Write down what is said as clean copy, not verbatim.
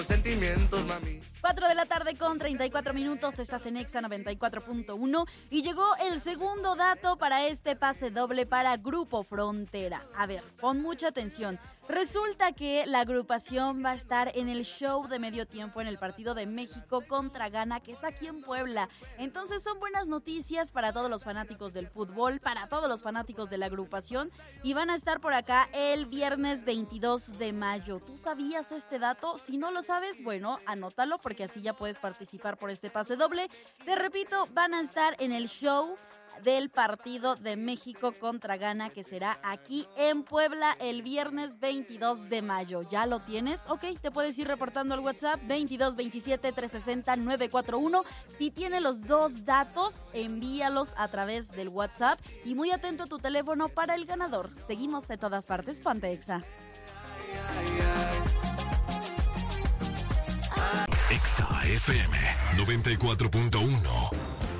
Sentimientos, mami. 4 de la tarde con 34 minutos, estás en Exa 94.1 y llegó el segundo dato para este pase doble para Grupo Frontera. A ver, pon mucha atención. Resulta que la agrupación va a estar en el show de medio tiempo en el partido de México contra Ghana, que es aquí en Puebla. Entonces son buenas noticias para todos los fanáticos del fútbol, para todos los fanáticos de la agrupación, y van a estar por acá el viernes 22 de mayo. ¿Tú sabías este dato? Si no lo sabes, bueno, anótalo porque así ya puedes participar por este pase doble. Te repito, van a estar en el show del partido de México contra Ghana, que será aquí en Puebla el viernes 22 de mayo. ¿Ya lo tienes? Ok, te puedes ir reportando al WhatsApp 22 27 360 941. Si tienes los dos datos, envíalos a través del WhatsApp y muy atento a tu teléfono para el ganador. Seguimos de todas partes, ponte Exa. Exa FM 94.1.